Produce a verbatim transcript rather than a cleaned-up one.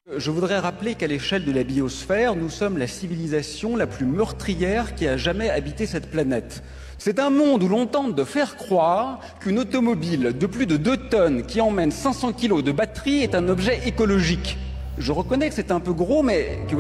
Je voudrais rappeler qu'à l'échelle de la biosphère, nous sommes la civilisation la plus meurtrière qui a jamais habité cette planète. C'est un monde où l'on tente de faire croire qu'une automobile de plus de deux tonnes qui emmène cinq cents kilos de batterie est un objet écologique. Je reconnais que c'est un peu gros, mais que voulez-vous ?